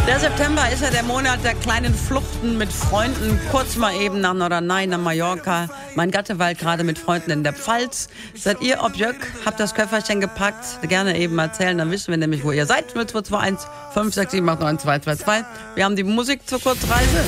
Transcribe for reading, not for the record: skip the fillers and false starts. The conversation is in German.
Der September ist ja der Monat der kleinen Fluchten mit Freunden. Kurz mal eben nach Norderney, nach Mallorca. Mein Gatte weilt gerade mit Freunden in der Pfalz. Seid ihr ob Jök? Habt das Köfferchen gepackt? Gerne eben erzählen, dann wissen wir nämlich, wo ihr seid. 0221 567 89 222. Wir haben die Musik zur Kurzreise.